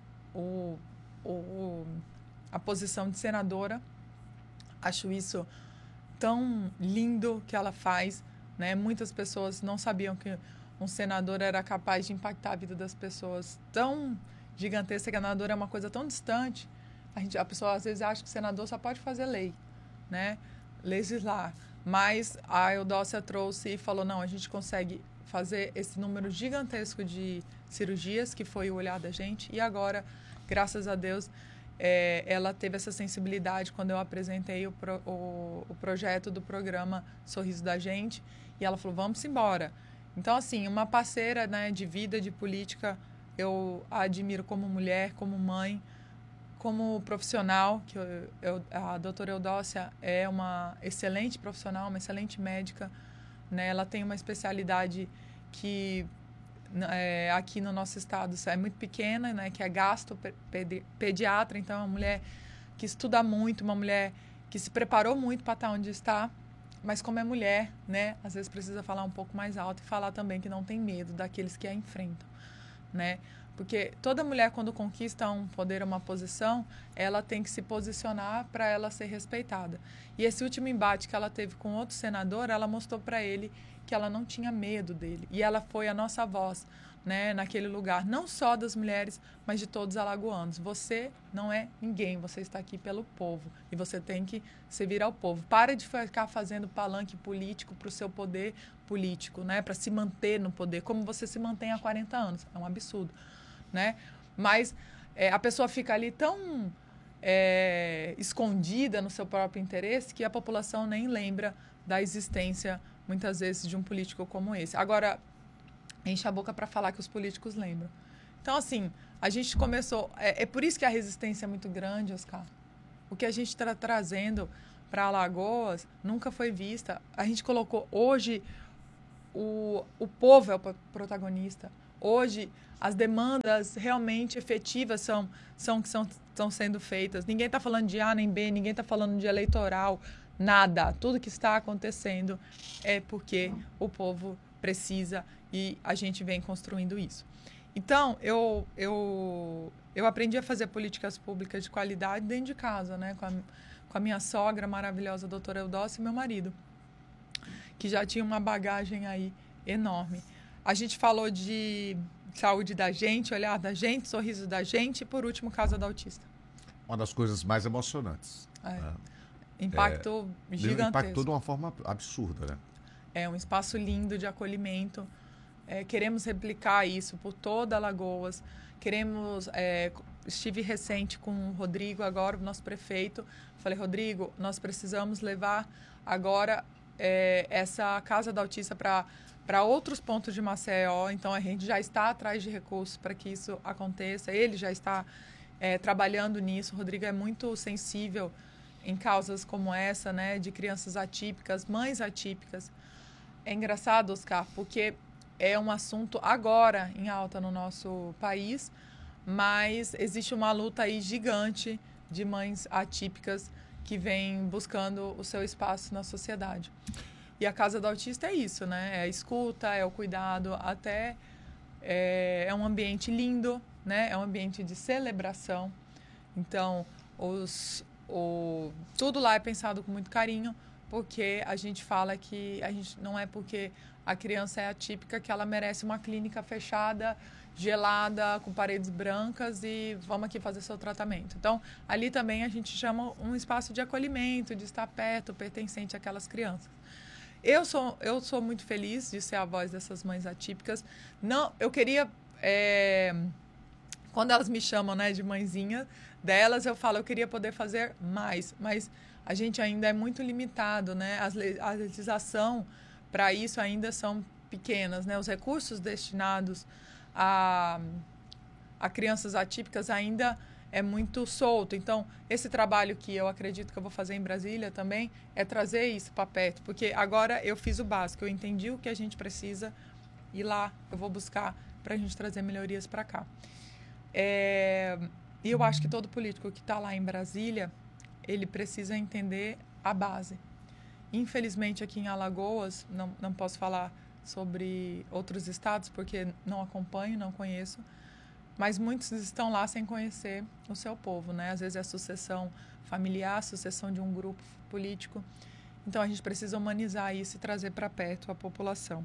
a posição de senadora. Acho isso tão lindo que ela faz, né? Muitas pessoas não sabiam que um senador era capaz de impactar a vida das pessoas tão gigantesca, que a senadora é uma coisa tão distante. A pessoa às vezes acha que o senador só pode fazer lei, né? Legislar. Mas a Eudócia trouxe e falou, não, a gente consegue fazer esse número gigantesco de cirurgias, que foi o olhar da gente, e agora, graças a Deus, ela teve essa sensibilidade quando eu apresentei o projeto do programa Sorriso da Gente, e ela falou, vamos embora. Então, assim, uma parceira, né, de vida, de política, eu a admiro como mulher, como mãe, como profissional, que a doutora Eudócia é uma excelente profissional, uma excelente médica, né? Ela tem uma especialidade que aqui no nosso estado é muito pequena, né? Que é gastropediatra, então é uma mulher que estuda muito, uma mulher que se preparou muito para estar onde está, mas como é mulher, né? Às vezes precisa falar um pouco mais alto e falar também que não tem medo daqueles que a enfrentam, né? Porque toda mulher, quando conquista um poder, uma posição, ela tem que se posicionar para ela ser respeitada. E esse último embate que ela teve com outro senador, ela mostrou para ele porque ela não tinha medo dele. E ela foi a nossa voz, né, naquele lugar, não só das mulheres, mas de todos os alagoanos. Você não é ninguém, você está aqui pelo povo e você tem que servir ao povo. Para de ficar fazendo palanque político para o seu poder político, né, para se manter no poder, como você se mantém há 40 anos. É um absurdo, né? Mas a pessoa fica ali tão escondida no seu próprio interesse que a população nem lembra da existência, muitas vezes, de um político como esse. Agora, enche a boca para falar que os políticos lembram. Então, assim, a gente começou... É por isso que a resistência é muito grande, Oscar. O que a gente está trazendo para Alagoas nunca foi vista. A gente colocou... Hoje, o povo é o protagonista. Hoje, as demandas realmente efetivas estão sendo feitas. Ninguém está falando de A nem B, ninguém está falando de eleitoral, nada. Tudo que está acontecendo é porque o povo precisa e a gente vem construindo isso. Então, eu aprendi a fazer políticas públicas de qualidade dentro de casa, né? Com a minha sogra maravilhosa, a doutora Eudócia, e meu marido, que já tinha uma bagagem aí enorme. A gente falou de saúde da gente, olhar da gente, sorriso da gente e, por último, Casa da Autista. Uma das coisas mais emocionantes. Né? Impacto gigantesco. Impactou de uma forma absurda, né? É um espaço lindo de acolhimento. Queremos replicar isso por toda Alagoas. Estive recente com o Rodrigo, agora o nosso prefeito. Falei, Rodrigo, nós precisamos levar agora essa Casa da Autista para outros pontos de Maceió. Então, a gente já está atrás de recursos para que isso aconteça. Ele já está trabalhando nisso. O Rodrigo é muito sensível em causas como essa, né, de crianças atípicas, mães atípicas. É engraçado, Oscar, porque é um assunto agora em alta no nosso país, mas existe uma luta aí gigante de mães atípicas que vêm buscando o seu espaço na sociedade. E a Casa do Autista é isso, né? É a escuta, é o cuidado, até é um ambiente lindo, né? É um ambiente de celebração. Então, tudo lá é pensado com muito carinho, porque a gente fala que a gente não é porque a criança é atípica que ela merece uma clínica fechada, gelada, com paredes brancas e vamos aqui fazer seu tratamento. Então, ali também a gente chama um espaço de acolhimento, de estar perto, pertencente àquelas crianças. Eu sou muito feliz de ser a voz dessas mães atípicas. Não, eu queria... quando elas me chamam, né, de mãezinha delas, eu falo, eu queria poder fazer mais, mas a gente ainda é muito limitado, né? A legislação para isso ainda são pequenas, né? Os recursos destinados a crianças atípicas ainda é muito solto. Então, esse trabalho que eu acredito que eu vou fazer em Brasília também é trazer isso para perto, porque agora eu fiz o básico, eu entendi o que a gente precisa e lá eu vou buscar para a gente trazer melhorias para cá. E eu acho que todo político que está lá em Brasília, ele precisa entender a base. Infelizmente, aqui em Alagoas, não posso falar sobre outros estados, porque não acompanho, não conheço, mas muitos estão lá sem conhecer o seu povo, né? Às vezes é a sucessão familiar, a sucessão de um grupo político. Então, a gente precisa humanizar isso e trazer para perto a população.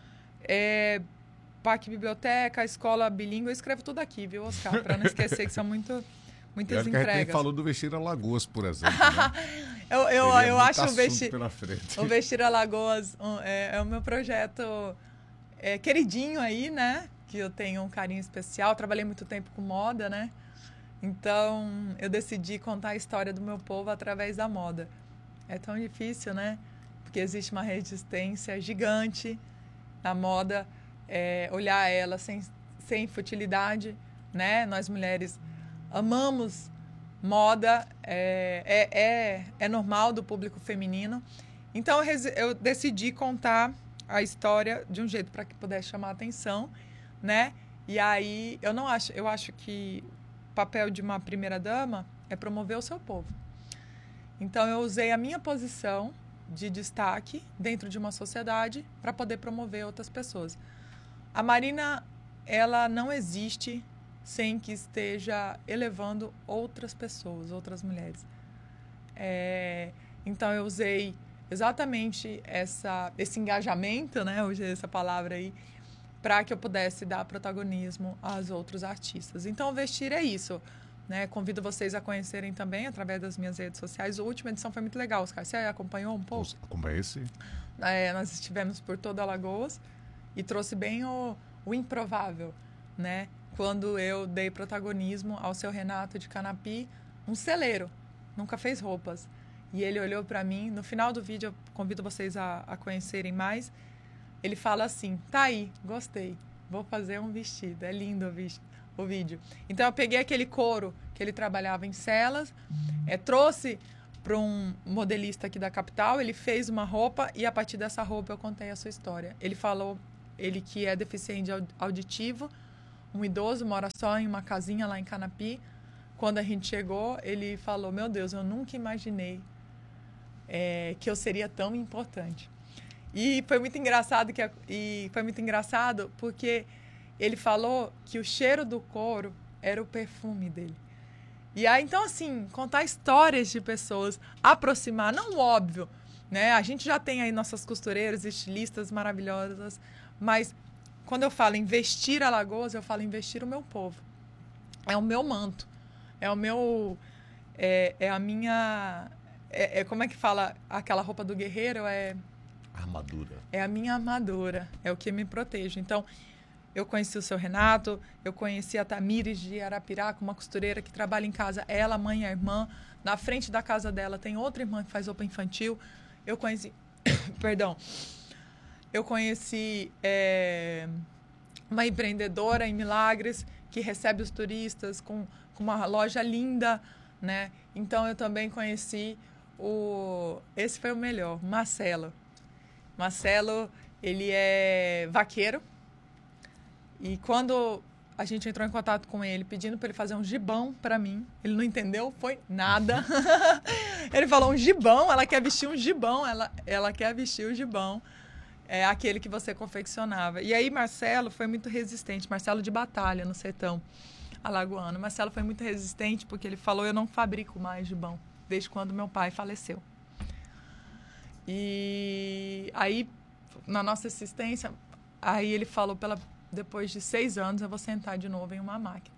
Parque Biblioteca, escola bilíngue, eu escrevo tudo aqui, viu, Oscar? Para não esquecer que são muitas entregas. Que a gente nem falou do Vestir Alagoas, por exemplo. Né? eu acho o Vestir Alagoas é o meu projeto queridinho aí, né? Que eu tenho um carinho especial. Trabalhei muito tempo com moda, né? Então, eu decidi contar a história do meu povo através da moda. É tão difícil, né? Porque existe uma resistência gigante na moda, olhar ela sem futilidade, né? Nós mulheres amamos moda, é normal do público feminino. Então, eu decidi contar a história de um jeito para que pudesse chamar a atenção, né? E aí, eu acho que o papel de uma primeira-dama é promover o seu povo. Então, eu usei a minha posição de destaque dentro de uma sociedade para poder promover outras pessoas. A Marina, ela não existe sem que esteja elevando outras pessoas, outras mulheres. Então, eu usei exatamente esse engajamento, né, hoje essa palavra aí, para que eu pudesse dar protagonismo aos outros artistas. Então, vestir é isso. Né? Convido vocês a conhecerem também através das minhas redes sociais. A última edição foi muito legal, Oscar. Você acompanhou um pouco? Acompanhei, sim. Nós estivemos por toda Alagoas e trouxe bem o improvável, né? Quando eu dei protagonismo ao seu Renato de Canapi, um celeiro, nunca fez roupas. E ele olhou para mim, no final do vídeo, eu convido vocês a conhecerem mais, ele fala assim, tá aí, gostei, vou fazer um vestido, é lindo o vídeo. Então, eu peguei aquele couro que ele trabalhava em celas, trouxe para um modelista aqui da capital, ele fez uma roupa e a partir dessa roupa eu contei a sua história. Ele falou, ele que é deficiente auditivo, um idoso, mora só em uma casinha lá em Canapi. Quando a gente chegou, ele falou, meu Deus, eu nunca imaginei que eu seria tão importante. E foi muito engraçado, porque ele falou que o cheiro do couro era o perfume dele. E aí, então, assim, contar histórias de pessoas, aproximar, não o óbvio, né? A gente já tem aí nossas costureiras, estilistas maravilhosas, mas quando eu falo em vestir Alagoas, eu falo em vestir o meu povo. É o meu manto, é o meu... É a minha... como é que fala aquela roupa do guerreiro? Armadura. É a minha armadura, é o que me protege. Então, eu conheci o seu Renato, eu conheci a Tamires de Arapiraca, uma costureira que trabalha em casa, ela, a mãe e a irmã. Na frente da casa dela tem outra irmã que faz roupa infantil. Eu conheci... Perdão. Eu conheci uma empreendedora em Milagres que recebe os turistas com uma loja linda, né? Então, eu também conheci esse foi o melhor, Marcelo. Marcelo, ele é vaqueiro. E quando a gente entrou em contato com ele, pedindo para ele fazer um gibão para mim, ele não entendeu, foi nada. Ele falou um gibão, ela quer vestir um gibão, ela quer vestir o gibão, aquele que você confeccionava. E aí Marcelo foi muito resistente, Marcelo de Batalha, no sertão alagoano. Marcelo foi muito resistente porque ele falou, eu não fabrico mais gibão, desde quando meu pai faleceu. E aí, na nossa assistência, aí ele falou depois de 6 anos, eu vou sentar de novo em uma máquina.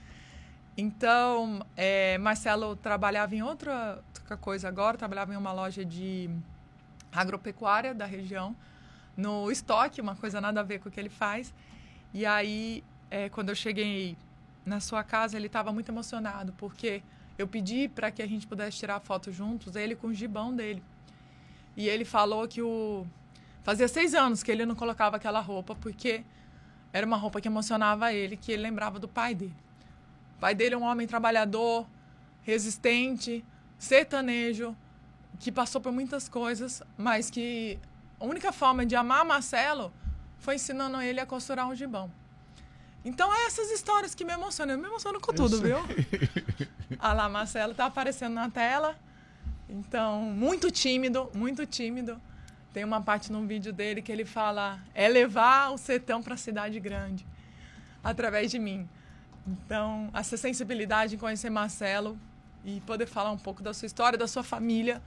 Então, Marcelo trabalhava em outra coisa agora, trabalhava em uma loja de agropecuária da região, no estoque, uma coisa nada a ver com o que ele faz. E aí, quando eu cheguei na sua casa, ele estava muito emocionado, porque eu pedi para que a gente pudesse tirar foto juntos, ele com o gibão dele. E ele falou que fazia 6 anos que ele não colocava aquela roupa, porque era uma roupa que emocionava ele, que ele lembrava do pai dele. O pai dele é um homem trabalhador, resistente, sertanejo, que passou por muitas coisas, mas que a única forma de amar Marcelo foi ensinando ele a costurar um gibão. Então, essas histórias que me emocionam. Eu me emociono com tudo, viu? Ah lá, Marcelo tá aparecendo na tela. Então, muito tímido, muito tímido. Tem uma parte num vídeo dele que ele fala, levar o sertão para a cidade grande, através de mim. Então, essa sensibilidade em conhecer Marcelo e poder falar um pouco da sua história, da sua família.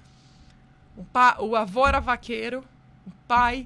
O avô era vaqueiro, o pai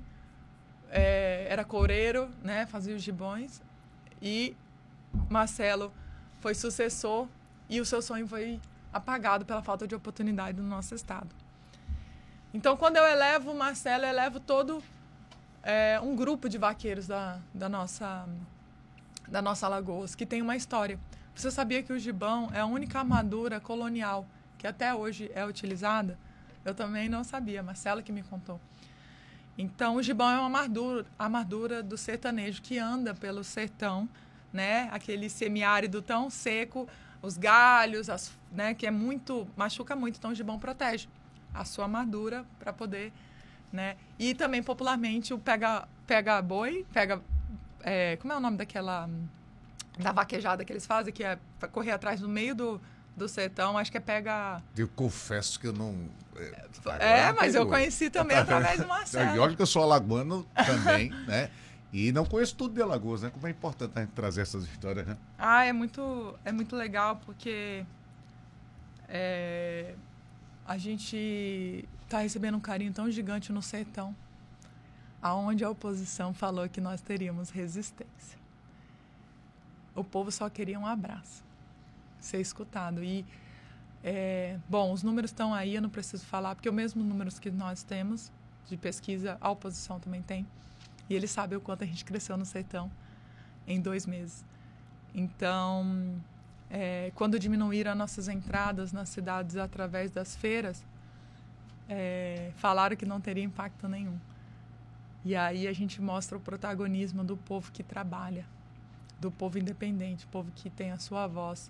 era coureiro, né, fazia os gibões. E Marcelo foi sucessor e o seu sonho foi apagado pela falta de oportunidade no nosso estado. Então, quando eu elevo o Marcelo, eu elevo todo um grupo de vaqueiros da nossa Alagoas, que tem uma história. Você sabia que o gibão é a única armadura colonial que até hoje é utilizada? Eu também não sabia, Marcelo que me contou. Então, o gibão é uma armadura do sertanejo que anda pelo sertão, né? Aquele semiárido tão seco, os galhos, né? Que machuca muito, então o gibão protege a sua armadura para poder, né? E também popularmente o pega boi, como é o nome da vaquejada que eles fazem, que é correr atrás no meio do sertão, acho que é pega... Eu confesso que eu não... mas eu conheci também através do Marcelo. E olha que eu sou alagoano também, né? E não conheço tudo de Alagoas, né? Como é importante a gente trazer essas histórias, né? É muito legal, porque a gente está recebendo um carinho tão gigante no sertão, aonde a oposição falou que nós teríamos resistência. O povo só queria um abraço, ser escutado. E, bom, os números estão aí, eu não preciso falar, porque os mesmos números que nós temos de pesquisa, a oposição também tem. E eles sabem o quanto a gente cresceu no sertão em 2 meses. Então, quando diminuíram as nossas entradas nas cidades através das feiras, falaram que não teria impacto nenhum. E aí a gente mostra o protagonismo do povo que trabalha, do povo independente, povo que tem a sua voz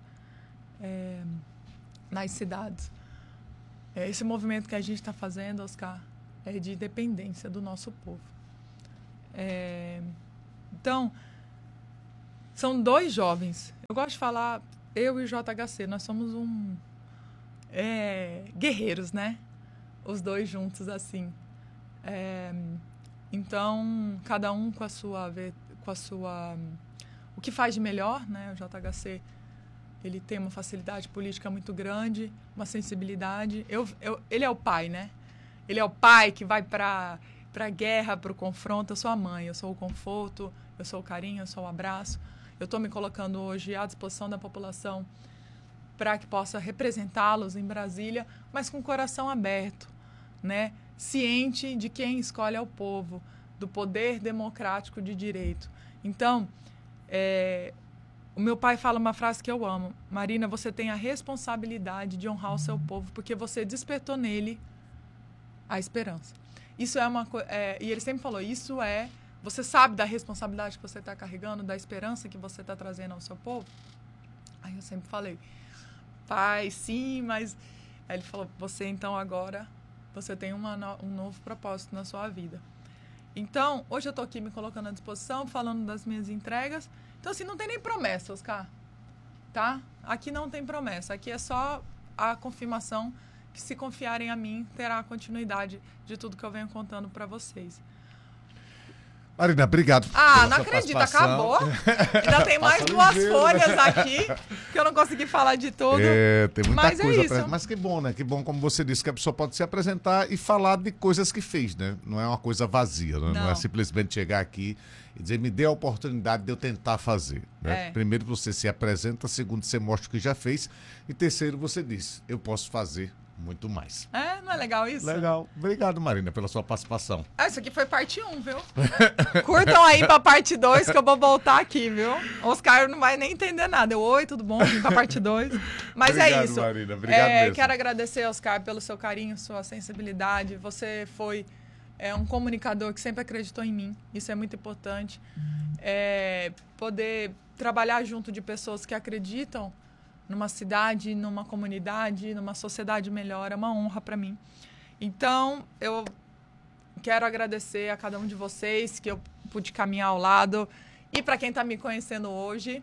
nas cidades. Esse movimento que a gente está fazendo, Oscar, é de independência do nosso povo. Então, são 2 jovens. Eu gosto de falar, eu e o JHC, nós somos guerreiros, né? Os 2 juntos, assim. Então, cada um com a sua... O que faz de melhor, né? O JHC, ele tem uma facilidade política muito grande, uma sensibilidade. Ele é o pai, né? Ele é o pai que vai para a guerra, para o confronto. Eu sou a mãe, eu sou o conforto, eu sou o carinho, eu sou o abraço. Eu estou me colocando hoje à disposição da população para que possa representá-los em Brasília, mas com o coração aberto, né? Ciente de quem escolhe é o povo, do poder democrático de direito. Então, o meu pai fala uma frase que eu amo. Marina, você tem a responsabilidade de honrar o seu povo, porque você despertou nele a esperança. Isso é uma coisa... e ele sempre falou, isso é... Você sabe da responsabilidade que você está carregando, da esperança que você está trazendo ao seu povo? Aí eu sempre falei, pai, sim, mas... Aí ele falou, você então agora, você tem um novo propósito na sua vida. Então, hoje eu estou aqui me colocando à disposição, falando das minhas entregas. Então, assim, não tem nem promessa, Oscar, tá? Aqui não tem promessa, aqui é só a confirmação que, se confiarem a mim, terá a continuidade de tudo que eu venho contando para vocês. Marina, obrigado. Não acredito, acabou. Ainda tem mais 2 folhas aqui, que eu não consegui falar de tudo. Tem muita mas coisa. É isso. Mas que bom, né? Que bom, como você disse, que a pessoa pode se apresentar e falar de coisas que fez, né? Não é uma coisa vazia, né? Não é simplesmente chegar aqui e dizer, me dê a oportunidade de eu tentar fazer. Né? Primeiro, você se apresenta. Segundo, você mostra o que já fez. E terceiro, você diz, eu posso fazer muito mais. Não é legal isso? Legal. Obrigado, Marina, pela sua participação. Isso aqui foi parte 1, viu? Curtam aí pra parte 2 que eu vou voltar aqui, viu? O Oscar não vai nem entender nada. Oi, tudo bom? Vim pra parte 2. Mas obrigado, é isso. Marina. Obrigado mesmo. Quero agradecer, Oscar, pelo seu carinho, sua sensibilidade. Você foi um comunicador que sempre acreditou em mim. Isso é muito importante. Poder trabalhar junto de pessoas que acreditam numa cidade, numa comunidade, numa sociedade melhor, é uma honra para mim. Então, eu quero agradecer a cada um de vocês que eu pude caminhar ao lado. E para quem está me conhecendo hoje,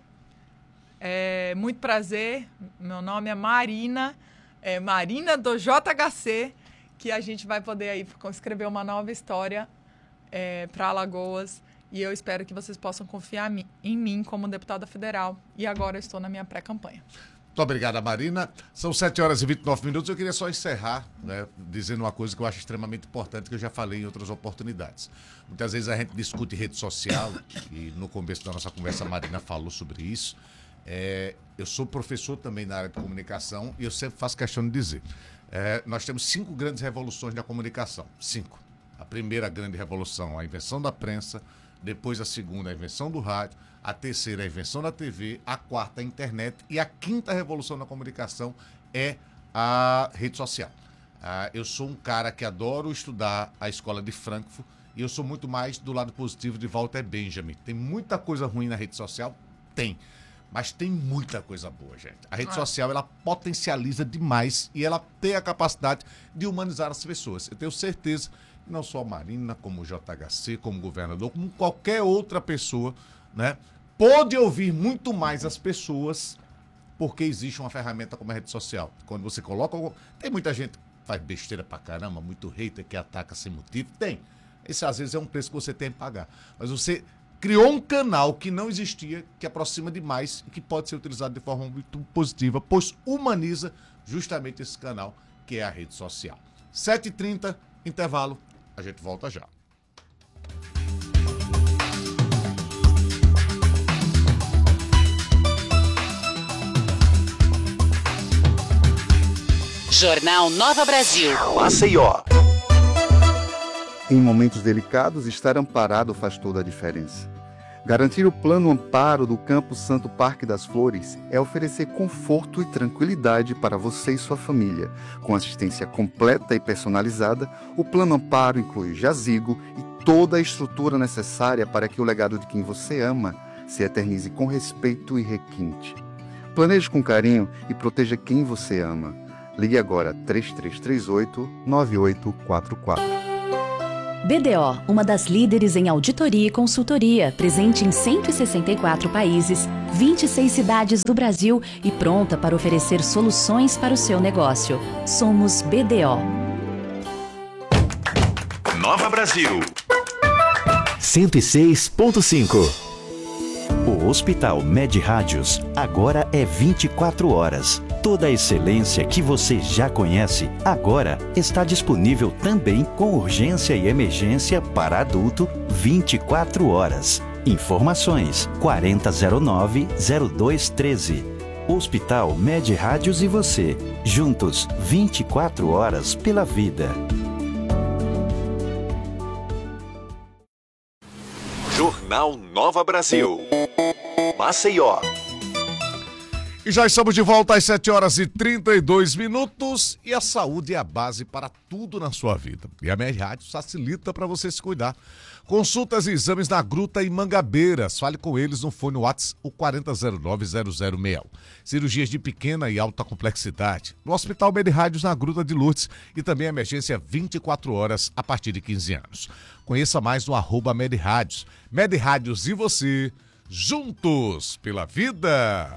muito prazer. Meu nome é Marina, Marina do JHC, que a gente vai poder aí escrever uma nova história para Alagoas. E eu espero que vocês possam confiar em mim como deputada federal. E agora eu estou na minha pré-campanha. Muito obrigado, Marina. São 7h29. Eu queria só encerrar, né, dizendo uma coisa que eu acho extremamente importante, que eu já falei em outras oportunidades. Muitas vezes a gente discute rede social, e no começo da nossa conversa a Marina falou sobre isso. Eu sou professor também na área de comunicação e eu sempre faço questão de dizer. Nós temos 5 grandes revoluções da comunicação. 5. A primeira grande revolução, a invenção da prensa. Depois a segunda, a invenção do rádio. A terceira, a invenção da TV. A quarta, a internet. E a quinta revolução da comunicação é a rede social. Eu sou um cara que adoro estudar a escola de Frankfurt e eu sou muito mais do lado positivo de Walter Benjamin. Tem muita coisa ruim na rede social? Tem. Mas tem muita coisa boa, gente. A rede social, ela potencializa demais e ela tem a capacidade de humanizar as pessoas. Eu tenho certeza que não só a Marina, como o JHC, como o governador, como qualquer outra pessoa, né, pode ouvir muito mais as pessoas porque existe uma ferramenta como a rede social. Quando você coloca... Tem muita gente que faz besteira pra caramba, muito hater que ataca sem motivo. Tem. Esse, às vezes, é um preço que você tem que pagar. Mas você criou um canal que não existia, que aproxima demais e que pode ser utilizado de forma muito positiva, pois humaniza justamente esse canal, que é a rede social. 7h30, intervalo. A gente volta já. Jornal Nova Brasil. Maceió. Em momentos delicados, estar amparado faz toda a diferença. Garantir o plano amparo do Campo Santo Parque das Flores é oferecer conforto e tranquilidade para você e sua família. Com assistência completa e personalizada, o plano amparo inclui jazigo e toda a estrutura necessária para que o legado de quem você ama se eternize com respeito e requinte. Planeje com carinho e proteja quem você ama. Ligue agora 3338-9844. BDO, uma das líderes em auditoria e consultoria, presente em 164 países, 26 cidades do Brasil e pronta para oferecer soluções para o seu negócio. Somos BDO. Nova Brasil. 106.5. O Hospital Med Rádios agora é 24 horas. Toda a excelência que você já conhece, agora está disponível também com urgência e emergência para adulto 24 horas. Informações 4009-0213. Hospital Med Rádios e você, juntos 24 horas pela vida. Jornal Nova Brasil. Maceió. E já estamos de volta às 7h32. E a saúde é a base para tudo na sua vida. E a Med Rádios facilita para você se cuidar. Consultas e exames na Gruta e Mangabeiras. Fale com eles no fone WhatsApp, o 4009-0061. Cirurgias de pequena e alta complexidade. No Hospital Med Rádios na Gruta de Lourdes. E também emergência 24 horas a partir de 15 anos. Conheça mais no @Med Rádios. Med Rádios e você, juntos pela vida.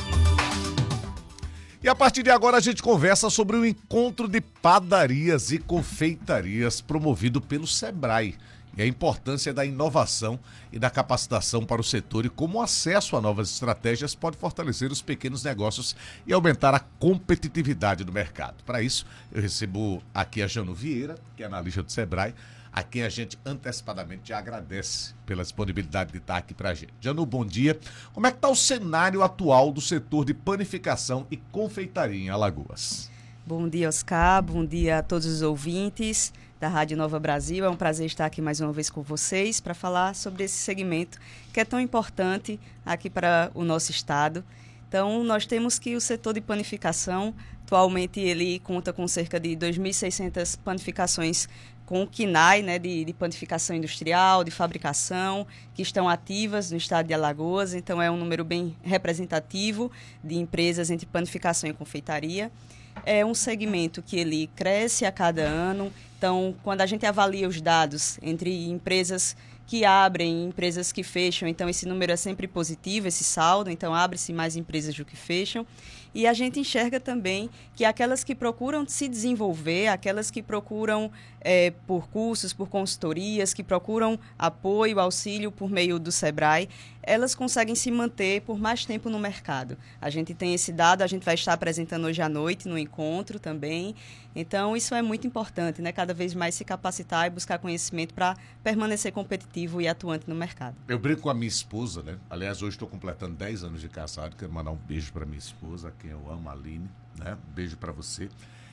E a partir de agora a gente conversa sobre o encontro de padarias e confeitarias promovido pelo Sebrae e a importância da inovação e da capacitação para o setor e como o acesso a novas estratégias pode fortalecer os pequenos negócios e aumentar a competitividade do mercado. Para isso, eu recebo aqui a Janu Vieira, que é analista do Sebrae, a quem a gente antecipadamente já agradece pela disponibilidade de estar aqui para a gente. Janu, bom dia. Como é que está o cenário atual do setor de panificação e confeitaria em Alagoas? Bom dia, Oscar. Bom dia a todos os ouvintes da Rádio Nova Brasil. É um prazer estar aqui mais uma vez com vocês para falar sobre esse segmento que é tão importante aqui para o nosso estado. Então, nós temos que o setor de panificação, atualmente ele conta com cerca de 2.600 panificações com o KINAI, né, de panificação industrial, de fabricação, que estão ativas no estado de Alagoas. Então, é um número bem representativo de empresas entre panificação e confeitaria. É um segmento que ele cresce a cada ano. Então, quando a gente avalia os dados entre empresas que abrem e empresas que fecham, então esse número é sempre positivo, esse saldo, então abre-se mais empresas do que fecham. E a gente enxerga também que aquelas que procuram se desenvolver, aquelas que procuram por cursos, por consultorias, que procuram apoio, auxílio por meio do Sebrae, elas conseguem se manter por mais tempo no mercado. A gente tem esse dado, a gente vai estar apresentando hoje à noite no encontro também. Então, isso é muito importante, né? Cada vez mais se capacitar e buscar conhecimento para permanecer competitivo e atuante no mercado. Eu brinco com a minha esposa, né? Aliás, hoje estou completando 10 anos de casado. Quero mandar um beijo para minha esposa, a quem eu amo, a Aline, né? Um beijo para você.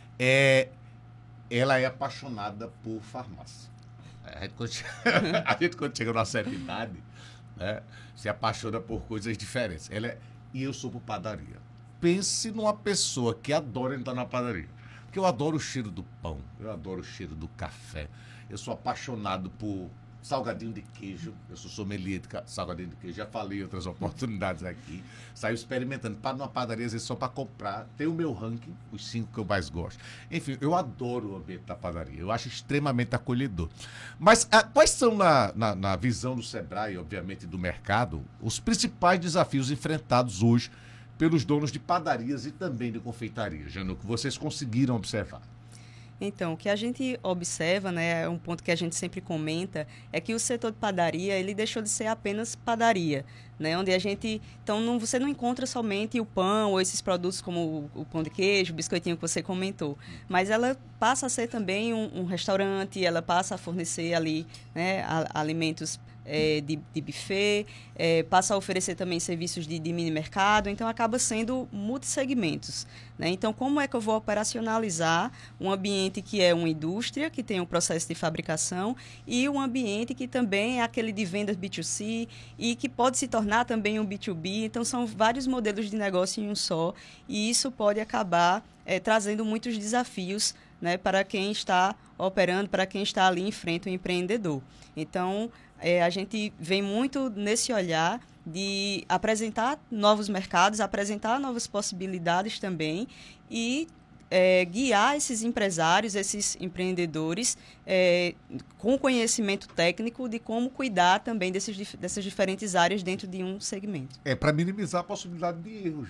Ela é apaixonada por farmácia. A gente, quando chega numa certa idade, né, se apaixona por coisas diferentes. E eu sou por padaria. Pense numa pessoa que adora entrar na padaria. Porque eu adoro o cheiro do pão, eu adoro o cheiro do café. Eu sou apaixonado por salgadinho de queijo. Eu sou sommelier de salgadinho de queijo. Já falei em outras oportunidades aqui. Saio experimentando. Paro numa padaria, às vezes só para comprar. Tem o meu ranking, os 5 que eu mais gosto. Enfim, eu adoro o ambiente da padaria. Eu acho extremamente acolhedor. Mas quais são, na visão do Sebrae, obviamente, do mercado, os principais desafios enfrentados hoje pelos donos de padarias e também de confeitarias, Janu, que vocês conseguiram observar? Então, o que a gente observa, né, é um ponto que a gente sempre comenta, é que o setor de padaria, ele deixou de ser apenas padaria, né, onde a gente, então, você não encontra somente o pão ou esses produtos como o pão de queijo, o biscoitinho que você comentou, mas ela passa a ser também um restaurante, ela passa a fornecer ali, né, alimentos de buffet, passa a oferecer também serviços de mini mercado, então acaba sendo multissegmentos, né? Então, como é que eu vou operacionalizar um ambiente que é uma indústria, que tem um processo de fabricação, e um ambiente que também é aquele de vendas B2C e que pode se tornar também um B2B, então são vários modelos de negócio em um só, e isso pode acabar trazendo muitos desafios, né, para quem está operando, para quem está ali em frente ao empreendedor. Então, a gente vem muito nesse olhar de apresentar novos mercados, apresentar novas possibilidades também e guiar esses empresários, esses empreendedores com conhecimento técnico de como cuidar também dessas diferentes áreas dentro de um segmento. Para minimizar a possibilidade de erros.